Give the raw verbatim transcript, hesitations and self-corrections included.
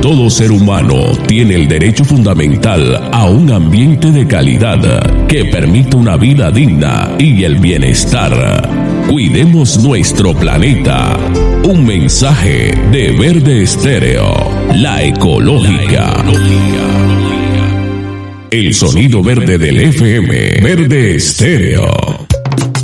todo ser humano tiene el derecho fundamental a un ambiente de calidad que permita una vida digna y el bienestar. Cuidemos nuestro planeta. Un mensaje de Verde Estéreo, la ecológica. El sonido verde del F M, Verde Estéreo.